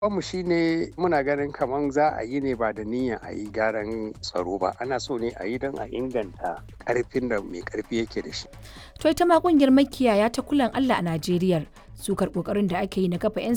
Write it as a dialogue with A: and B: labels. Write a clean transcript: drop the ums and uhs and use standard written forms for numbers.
A: mu shine muna ganin kaman za a yi ne ba da niyyar a yi gyaran tsaro ba, ana so ne a yi don a inganta ƙarfin da mai ƙarfi yake da shi.
B: To ita ma ƙungiyar makiyaya ta Kulan Allah a Najeriya sukar ƙoƙarin da ake yi na kafa 'yan